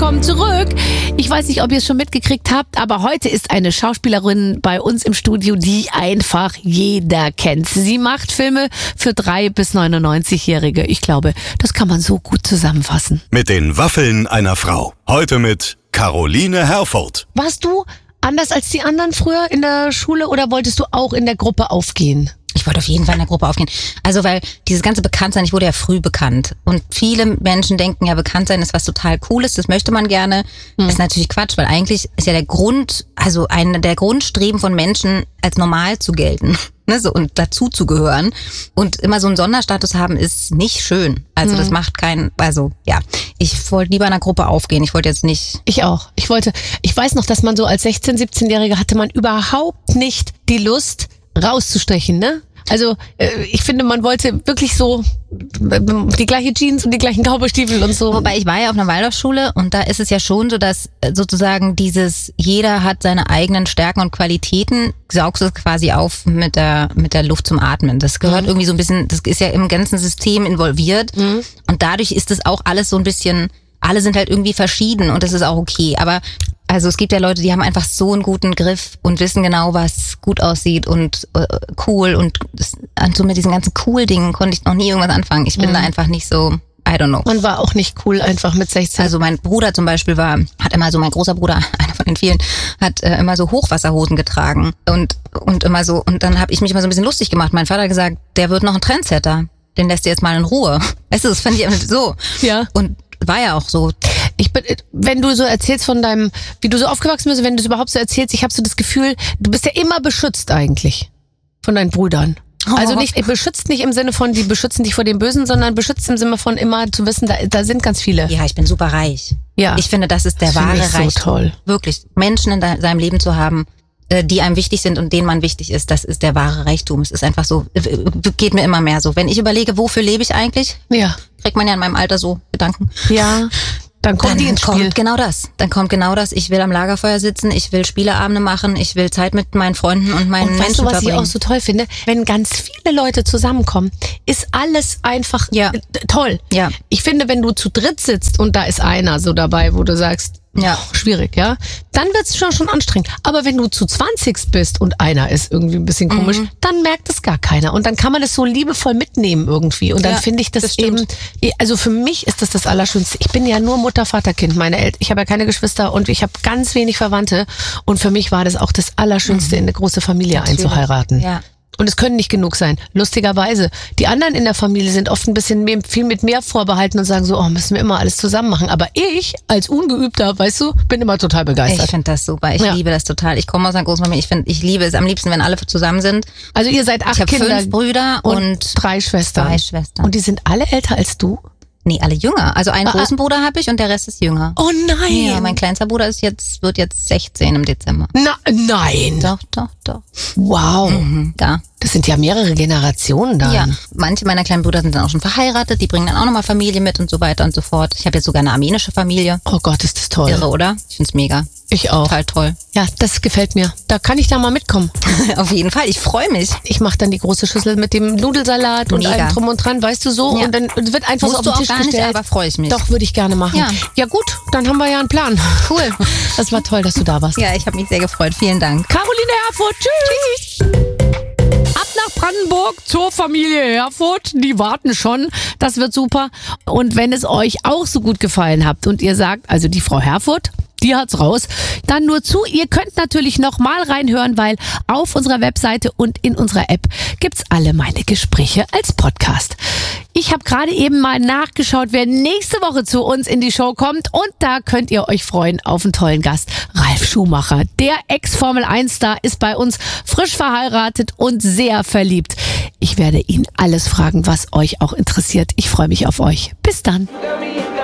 willkommen zurück. Ich weiß nicht, ob ihr es schon mitgekriegt habt, aber heute ist eine Schauspielerin bei uns im Studio, die einfach jeder kennt. Sie macht Filme für 3- bis 99-Jährige. Ich glaube, das kann man so gut zusammenfassen. Mit den Waffeln einer Frau. Heute mit Caroline Herfurth. Warst du anders als die anderen früher in der Schule oder wolltest du auch in der Gruppe aufgehen? Ich wollte auf jeden Fall in der Gruppe aufgehen. Also weil dieses ganze Bekanntsein, ich wurde ja früh bekannt. Und viele Menschen denken ja, Bekanntsein ist was total Cooles, das möchte man gerne. Das ist natürlich Quatsch, weil eigentlich ist ja der Grund, also einer der Grundstreben von Menschen, als normal zu gelten, ne, so, und dazu zu gehören. Und immer so einen Sonderstatus haben, ist nicht schön. Also das macht keinen, also ja, ich wollte lieber in einer Gruppe aufgehen. Ich wollte jetzt nicht. Ich auch. Ich weiß noch, dass man so als 16-, 17-Jährige hatte man überhaupt nicht die Lust, rauszustechen, ne? Also ich finde, man wollte wirklich so die gleiche Jeans und die gleichen Cowboystiefel und so. Wobei ich war ja auf einer Waldorfschule und da ist es ja schon so, dass sozusagen jeder hat seine eigenen Stärken und Qualitäten, saugst es quasi auf mit der Luft zum Atmen. Das gehört irgendwie so ein bisschen, das ist ja im ganzen System involviert und dadurch ist es auch alles so ein bisschen, alle sind halt irgendwie verschieden und das ist auch okay, aber also es gibt ja Leute, die haben einfach so einen guten Griff und wissen genau, was gut aussieht und cool und so mit diesen ganzen cool Dingen konnte ich noch nie irgendwas anfangen. Ich bin da einfach nicht so, I don't know. Man war auch nicht cool einfach mit 16. Also mein Bruder zum Beispiel hat immer so, mein großer Bruder, einer von den vielen, hat immer so Hochwasserhosen getragen und immer so, und dann habe ich mich immer so ein bisschen lustig gemacht. Mein Vater hat gesagt, der wird noch ein Trendsetter. Den lässt ihr jetzt mal in Ruhe. Weißt du, das fand ich einfach so. Ja. Und war ja auch so. Wenn du so erzählst von wie du so aufgewachsen bist, wenn du es überhaupt so erzählst, ich habe so das Gefühl, du bist ja immer beschützt eigentlich von deinen Brüdern. Also nicht beschützt nicht im Sinne von, die beschützen dich vor dem Bösen, sondern beschützt im Sinne von immer zu wissen, da sind ganz viele. Ja, ich bin super reich. Ja. Ich finde, das ist der wahre Reichtum. So toll. Wirklich, Menschen in seinem Leben zu haben, die einem wichtig sind und denen man wichtig ist, das ist der wahre Reichtum. Es ist einfach so, geht mir immer mehr so. Wenn ich überlege, wofür lebe ich eigentlich? Ja. Kriegt man ja in meinem Alter so Gedanken. Ja. Dann kommt genau das. Dann kommt genau das. Ich will am Lagerfeuer sitzen, ich will Spieleabende machen, ich will Zeit mit meinen Freunden und meinen Menschen verbringen. Weißt du, was ich auch so toll finde? Wenn ganz viele Leute zusammenkommen, ist alles einfach toll. Ja. Ich finde, wenn du zu dritt sitzt und da ist einer so dabei, wo du sagst, schwierig, ja, dann wird's schon anstrengend. Aber wenn du zu 20 bist und einer ist irgendwie ein bisschen komisch, dann merkt es gar keiner. Und dann kann man es so liebevoll mitnehmen irgendwie. Und dann finde ich das eben, also für mich ist das Allerschönste. Ich bin ja nur Mutter, Vater, Kind, meine Eltern. Ich habe ja keine Geschwister und ich habe ganz wenig Verwandte. Und für mich war das auch das Allerschönste, in eine große Familie einzuheiraten. Ja. Und es können nicht genug sein. Lustigerweise. Die anderen in der Familie sind oft ein bisschen viel mit mehr vorbehalten und sagen so, müssen wir immer alles zusammen machen. Aber ich, als Ungeübter, weißt du, bin immer total begeistert. Ich finde das super. Ich liebe das total. Ich komme aus einer Großfamilie. Ich liebe es am liebsten, wenn alle zusammen sind. Also ihr seid 8 Kinder. Ich habe 5 Brüder und 3 Schwestern. 2 Schwestern. Und die sind alle älter als du? Nee, alle jünger. Also einen großen Bruder habe ich und der Rest ist jünger. Oh nein! Ja, mein kleinster Bruder wird jetzt 16 im Dezember. Nein! Doch. Wow. Ja. Das sind ja mehrere Generationen dann. Ja, manche meiner kleinen Brüder sind dann auch schon verheiratet, die bringen dann auch nochmal Familie mit und so weiter und so fort. Ich habe jetzt sogar eine armenische Familie. Oh Gott, ist das toll. Irre, oder? Ich find's mega. Ich auch. Total toll. Ja, das gefällt mir. Da kann ich da mal mitkommen. Auf jeden Fall, ich freue mich. Ich mache dann die große Schüssel mit dem Nudelsalat und allem drum und dran, weißt du so. Ja. Und dann wird einfach so auf den Tisch gestellt. Nicht, aber freue ich mich. Doch, würde ich gerne machen. Ja gut, dann haben wir ja einen Plan. Cool. Das war toll, dass du da warst. Ja, ich habe mich sehr gefreut. Vielen Dank. Caroline Herfurth, tschüss. Ab nach Brandenburg zur Familie Herfurth. Die warten schon. Das wird super. Und wenn es euch auch so gut gefallen hat und ihr sagt, also die Frau Herfurth, die hat's raus, dann nur zu. Ihr könnt natürlich noch mal reinhören, weil auf unserer Webseite und in unserer App gibt's alle meine Gespräche als Podcast. Ich habe gerade eben mal nachgeschaut, wer nächste Woche zu uns in die Show kommt und da könnt ihr euch freuen auf einen tollen Gast. Ralf Schumacher, der Ex-Formel-1-Star, ist bei uns frisch verheiratet und sehr verliebt. Ich werde ihn alles fragen, was euch auch interessiert. Ich freue mich auf euch. Bis dann.